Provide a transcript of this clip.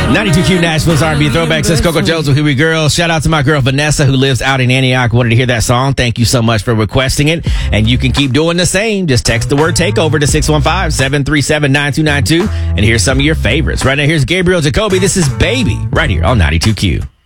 92Q Nashville's R&B throwback. Says Coco Jones with Here We Girl. Shout out to my girl Vanessa who lives out in Antioch. Wanted to hear that song. Thank you so much for requesting it. And you can keep doing the same. Just text the word takeover to 615-737-9292. And here's some of your favorites. Right now, here's Gabriel Jacoby. This is Baby right here on 92Q.